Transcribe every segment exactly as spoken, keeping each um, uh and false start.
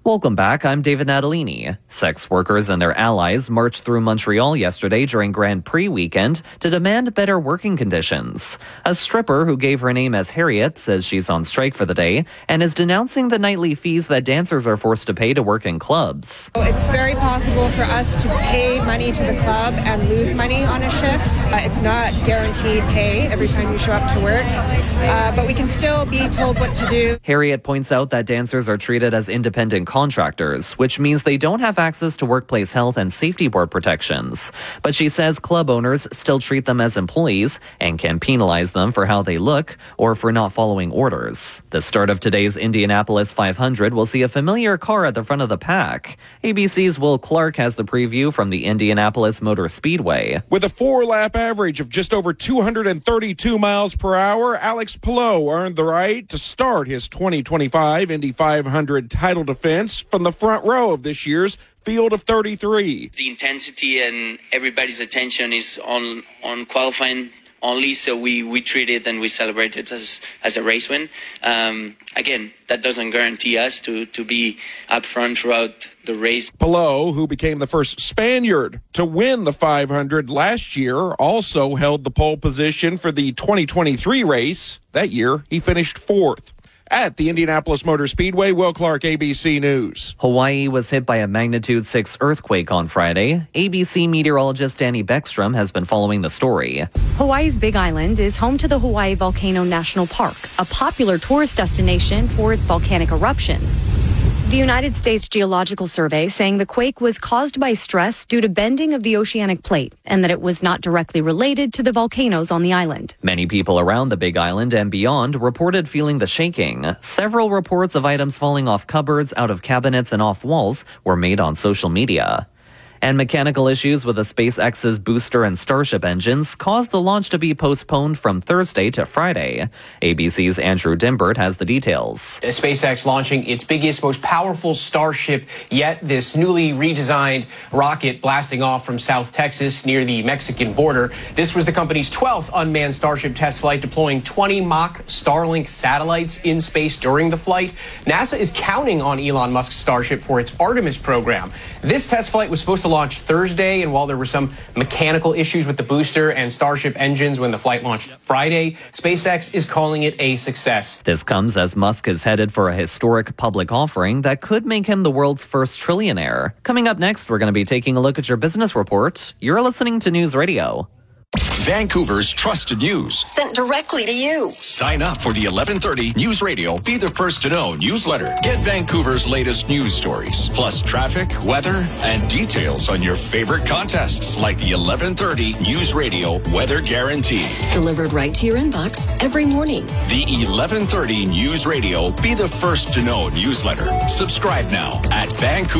Welcome back. I'm David Natalini. Sex workers and their allies marched through Montreal yesterday during Grand Prix weekend to demand better working conditions. A stripper who gave her name as Harriet says she's on strike for the day and is denouncing the nightly fees that dancers are forced to pay to work in clubs. It's very possible for us to pay money to the club and lose money on a shift. Uh, it's not guaranteed pay every time you show up to work, uh, but we can still be told what to do. Harriet points out that dancers are treated as independent contractors, which means they don't have access to workplace health and safety board protections. But she says club owners still treat them as employees and can penalize them for how they look or for not following orders. The start of today's Indianapolis five hundred will see a familiar car at the front of the pack. A B C's Will Clark has the preview from the Indianapolis Motor Speedway. With a four-lap average of just over two hundred thirty-two miles per hour, Alex Palou earned the right to start his twenty twenty-five Indy five hundred title defense from the front row of this year's field of thirty-three. The intensity and everybody's attention is on on qualifying only, so we, we treat it and we celebrate it as as a race win. Um, again, that doesn't guarantee us to, to be up front throughout the race. Palou, who became the first Spaniard to win the five hundred last year, also held the pole position for the twenty twenty-three race. That year, he finished fourth. At the Indianapolis Motor Speedway, Will Clark, A B C News. Hawaii was hit by a magnitude six earthquake on Friday. A B C meteorologist Danny Beckstrom has been following the story. Hawaii's Big Island is home to the Hawaii Volcano National Park, a popular tourist destination for its volcanic eruptions. The United States Geological Survey saying the quake was caused by stress due to bending of the oceanic plate and that it was not directly related to the volcanoes on the island. Many people around the Big Island and beyond reported feeling the shaking. Several reports of items falling off cupboards, out of cabinets, and off walls were made on social media. And mechanical issues with the SpaceX's booster and Starship engines caused the launch to be postponed from Thursday to Friday. A B C's Andrew Dimbert has the details. SpaceX launching its biggest, most powerful Starship yet, this newly redesigned rocket blasting off from South Texas near the Mexican border. This was the company's twelfth unmanned Starship test flight, deploying twenty mock Starlink satellites in space during the flight. NASA is counting on Elon Musk's Starship for its Artemis program. This test flight was supposed to launch Thursday, and while there were some mechanical issues with the booster and Starship engines when the flight launched Friday, SpaceX is calling it a success. This comes as Musk is headed for a historic public offering that could make him the world's first trillionaire. Coming up next, we're going to be taking a look at your business report. You're listening to News Radio. Vancouver's trusted news. Sent directly to you. Sign up for the eleven thirty News Radio Be the First to Know newsletter. Get Vancouver's latest news stories, plus traffic, weather, and details on your favorite contests like the eleven thirty News Radio Weather Guarantee. Delivered right to your inbox every morning. The eleven thirty News Radio Be the First to Know newsletter. Subscribe now at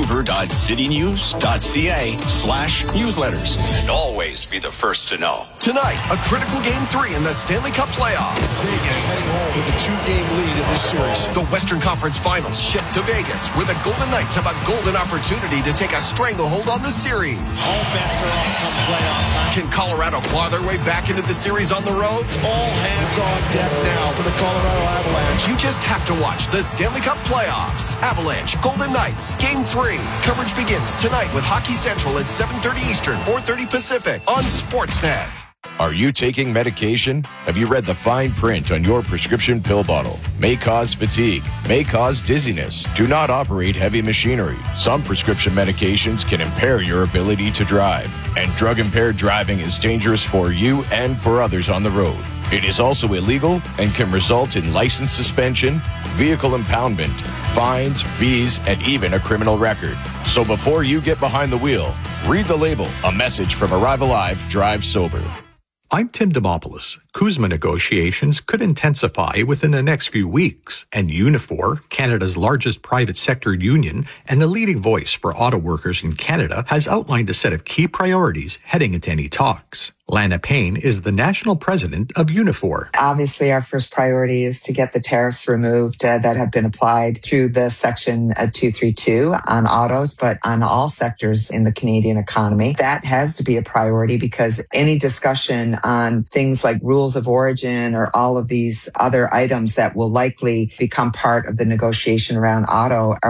vancouver.citynews.ca slash newsletters. And always be the first to know. Tonight, a critical Game three in the Stanley Cup playoffs. Vegas heading home with a two-game lead in this series. The Western Conference Finals shift to Vegas, where the Golden Knights have a golden opportunity to take a stranglehold on the series. All bets are off come playoff time. Can Colorado claw their way back into the series on the road? All hands on deck now for the Colorado Avalanche. You just have to watch the Stanley Cup playoffs. Avalanche, Golden Knights, Game three. Coverage begins tonight with Hockey Central at seven thirty Eastern, four thirty Pacific on Sportsnet. Are you taking medication? Have you read the fine print on your prescription pill bottle? May cause fatigue, may cause dizziness. Do not operate heavy machinery. Some prescription medications can impair your ability to drive, and drug-impaired driving is dangerous for you and for others on the road. It is also illegal and can result in license suspension, vehicle impoundment, fines, fees, and even a criminal record. So before you get behind the wheel, read the label. A message from Arrive Alive, Drive Sober. I'm Tim Demopoulos. CUSMA negotiations could intensify within the next few weeks, and Unifor, Canada's largest private sector union and the leading voice for auto workers in Canada, has outlined a set of key priorities heading into any talks. Lana Payne is the national president of Unifor. Obviously, our first priority is to get the tariffs removed uh, that have been applied through the Section uh, two thirty-two on autos, but on all sectors in the Canadian economy. That has to be a priority because any discussion on things like rules of origin or all of these other items that will likely become part of the negotiation around auto